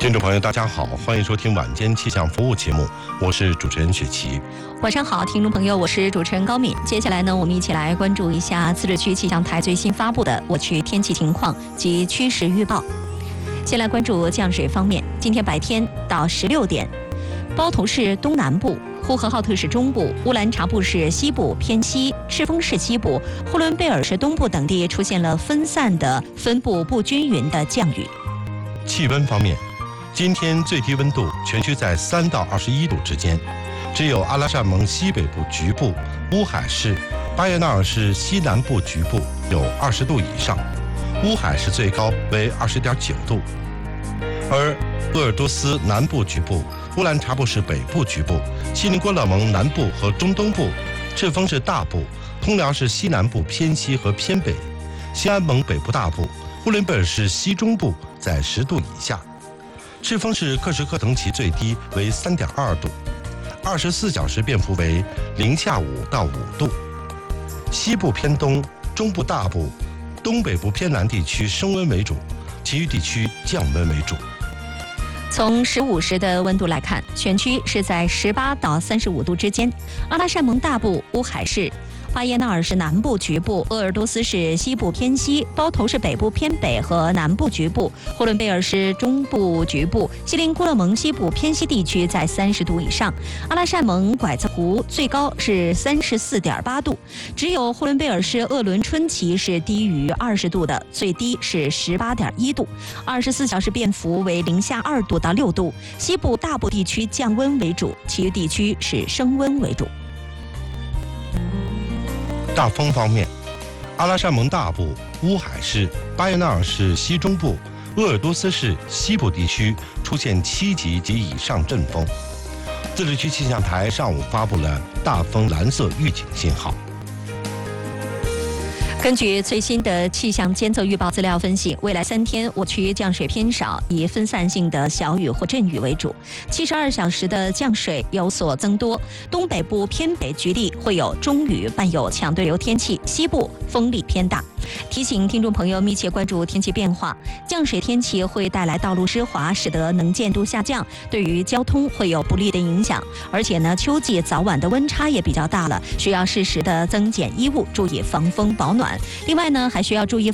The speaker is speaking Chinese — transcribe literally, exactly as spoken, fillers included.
听众朋友，大家好，欢迎收听晚间气象服务节目，我是主持人雪琪。 晚上好，听众朋友，我是主持人高敏。接下来呢，我们一起来关注一下自治区气象台最新发布的我区天气情况及趋势预报。先来关注降水方面，今天白天到十六点，包头市东南部、呼和浩特市中部、乌兰察布市西部偏西、赤峰市西部、呼伦贝尔市东部等地出现了分散的、分布不均匀的降雨。 气温方面，今天最低温度全区在三到二十一度之间，只有阿拉善盟西北部局部、乌海市、巴彦淖尔市西南部局部有二十度以上，乌海市最高为二十点九度，而鄂尔多斯南部局部、乌兰察布市北部局部、锡林郭勒盟南部和中东部、赤峰市大部、通辽市西南部偏西和偏北、西安盟北部大部、呼伦贝尔市西中部在十度以下。赤峰市克什克腾旗最低为三点二度，二十四小时变幅为零下五到五度。西部偏东、中部大部、东北部偏南地区升温为主，其余地区降温为主。 从十五时的温度来看，全区是在十八到三十五度之间。阿拉善盟大部、乌海市、巴彦淖尔市南部局部、鄂尔多斯市西部偏西、包头市北部偏北和南部局部、呼伦贝尔市中部局部、锡林郭勒盟西部偏西地区在三十度以上。阿拉善盟拐子湖最高是三十四点八度，只有呼伦贝尔市鄂伦春旗是低于二十度的，最低是十八点一度，二十四小时变幅为零下二度到六度。西部大部地区降温为主，其余地区是升温为主。 大风方面，阿拉善盟大部、乌海市、巴彦淖尔市西中部、鄂尔多斯市西部地区出现七级及以上阵风。自治区气象台上午发布了大风蓝色预警信号。 根据最新的气象监测预报资料分析，未来三天我区降水偏少，以分散性的小雨或阵雨为主。七十二小时的降水有所增多，东北部偏北局地会有中雨，伴有强对流天气，西部风力偏大。提醒听众朋友密切关注天气变化，降水天气会带来道路湿滑，使得能见度下降，对于交通会有不利的影响。而且呢，秋季早晚的温差也比较大了，需要适时的增减衣物，注意防风保暖。另外呢，还需要注意